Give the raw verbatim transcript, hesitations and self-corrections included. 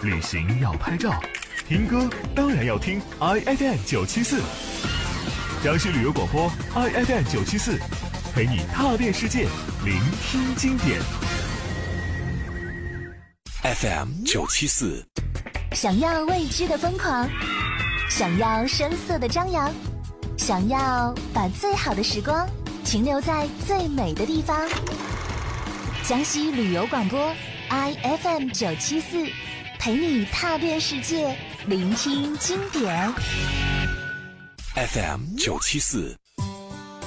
旅行要拍照，听歌当然要听 I F M 九七四，江西旅游广播 I F M 九七四，陪你踏遍世界，聆听经典。 F M 九七四， 想要未知的疯狂，想要深色的张扬，想要把最好的时光停留在最美的地方。江西旅游广播 I F M 九七四，陪你踏遍世界，聆听经典。 F M 九七四。